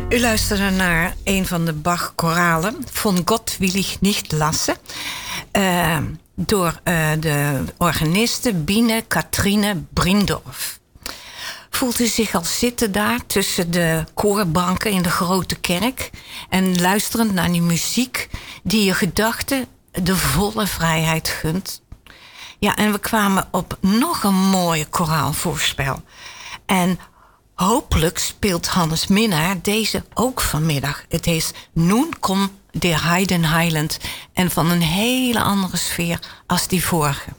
U luisterde naar een van de Bach-koralen, Von Gott will ich nicht lassen, door de organiste Biene Cathrine Brindorf. Voelt u zich al zitten daar tussen de koorbanken in de grote kerk en luisterend naar die muziek die je gedachten de volle vrijheid gunt? Ja, en we kwamen op nog een mooie koraalvoorspel. En hopelijk speelt Hannes Minnaar deze ook vanmiddag. Het is Nun kom der Heiden Heiland en van een hele andere sfeer als die vorige.